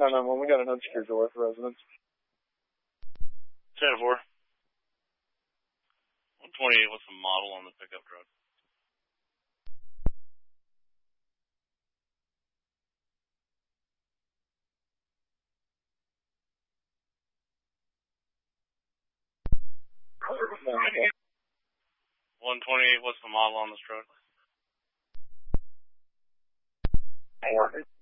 911, we got an unsecured door for residents. 10-4. 128, what's the model on the pickup truck? No. 128, what's the model on this truck?